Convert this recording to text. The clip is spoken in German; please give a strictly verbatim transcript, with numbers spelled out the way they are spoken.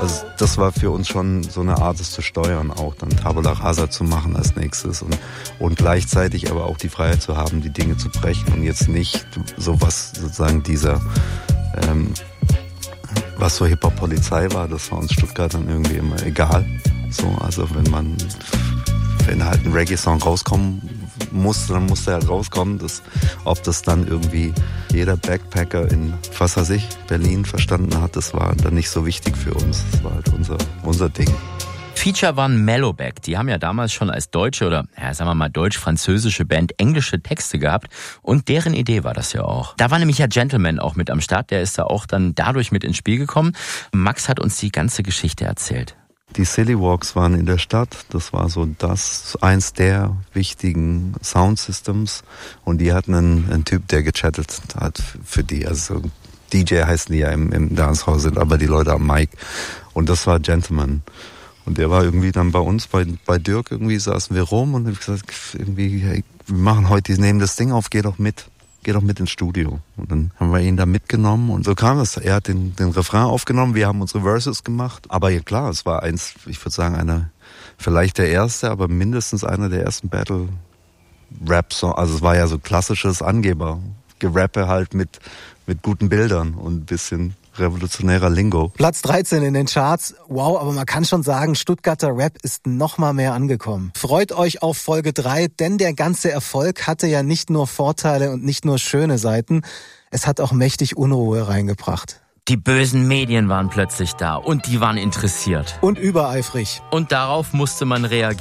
Also das war für uns schon so eine Art, es zu steuern, auch dann Tabula Rasa zu machen als nächstes und, und gleichzeitig aber auch die Freiheit zu haben, die Dinge zu brechen und jetzt nicht so was sozusagen dieser, ähm, was so Hip-Hop-Polizei war, das war uns Stuttgart dann irgendwie immer egal. So, also wenn man, wenn halt ein Reggae-Song rauskommen musste, dann musste er halt rauskommen. Das, ob das dann irgendwie jeder Backpacker in, was weiß ich, Berlin verstanden hat, das war dann nicht so wichtig für uns. Das war halt unser, unser Ding. Feature waren Mellowback. Die haben ja damals schon als deutsche oder, ja, sagen wir mal, deutsch-französische Band englische Texte gehabt. Und deren Idee war das ja auch. Da war nämlich ja Gentleman auch mit am Start. Der ist da auch dann dadurch mit ins Spiel gekommen. Max hat uns die ganze Geschichte erzählt. Die Silly Walks waren in der Stadt. Das war so das, eins der wichtigen Soundsystems. Und die hatten einen, einen Typ, der gechattet hat für die. Also D J heißen die ja im, im Dancehall, sind aber die Leute am Mic. Und das war Gentleman. Und der war irgendwie dann bei uns, bei, bei Dirk irgendwie saßen wir rum und ich gesagt, irgendwie, hey, wir machen heute, die nehmen das Ding auf, geh doch mit. Geh doch mit ins Studio. Und dann haben wir ihn da mitgenommen und so kam es. Er hat den, den Refrain aufgenommen, wir haben unsere Verses gemacht. Aber ja klar, es war eins, ich würde sagen, einer, vielleicht der erste, aber mindestens einer der ersten Battle-Rap-Songs. Also es war ja so klassisches Angeber-Gerappe halt mit, mit guten Bildern und ein bisschen revolutionärer Lingo. Platz dreizehn in den Charts. Wow, aber man kann schon sagen, Stuttgarter Rap ist noch mal mehr angekommen. Freut euch auf Folge drei, denn der ganze Erfolg hatte ja nicht nur Vorteile und nicht nur schöne Seiten. Es hat auch mächtig Unruhe reingebracht. Die bösen Medien waren plötzlich da und die waren interessiert. Und übereifrig. Und darauf musste man reagieren.